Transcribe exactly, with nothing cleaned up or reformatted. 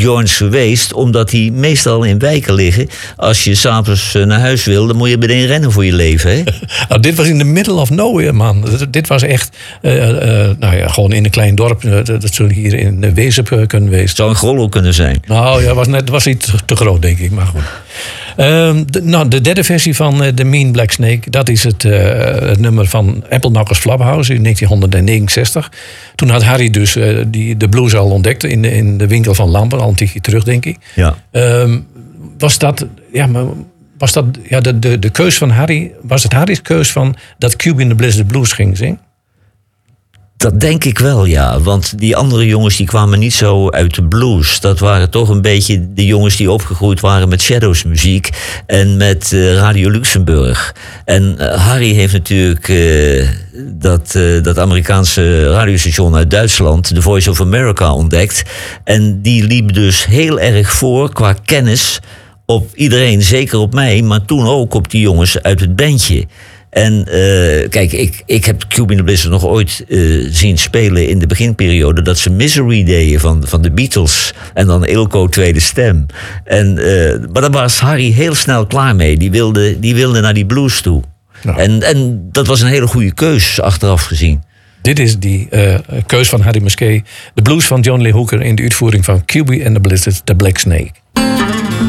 joints geweest, omdat die meestal in wijken liggen. Als je s'avonds naar huis wil, dan moet je meteen rennen voor je leven. Hè? Nou, dit was in the middle of nowhere, man. Dit was echt, uh, uh, nou ja, gewoon in een klein dorp. Uh, dat zou hier in Wezep uh, kunnen wezen. Zou een Grollo kunnen zijn. Nou ja, was net was iets te groot, denk ik. Maar goed. Uh, de, nou, de derde versie van uh, The Mean Black Snake, dat is het, uh, het nummer van Apple Knockers Flophouse in negentien negenenzestig. Toen had Harry dus uh, die, de blues al ontdekt in de, in de winkel van Lampen, al een tijdje terug, denk ik. Ja. Uh, was dat, ja, maar was dat ja, de, de, de keus van Harry, was het Harry's keus van dat Cube in the Blizzard Blues ging zingen? Dat denk ik wel, ja. Want die andere jongens die kwamen niet zo uit de blues. Dat waren toch een beetje de jongens die opgegroeid waren met Shadows muziek en met uh, Radio Luxemburg. En uh, Harry heeft natuurlijk uh, dat, uh, dat Amerikaanse radiostation uit Duitsland, The Voice of America, ontdekt. En die liep dus heel erg voor qua kennis op iedereen, zeker op mij, maar toen ook op die jongens uit het bandje. En uh, kijk, ik, ik heb Cube in the Blizzard nog ooit uh, zien spelen in de beginperiode, dat ze Misery deden van, van de Beatles en dan Ilko tweede stem. En, uh, maar daar was Harry heel snel klaar mee. Die wilde, die wilde naar die blues toe. Nou. En, en dat was een hele goede keus, achteraf gezien. Dit is die uh, keus van Harry Musquet. De blues van John Lee Hooker in de uitvoering van Cube in the Blizzard, The Black Snake.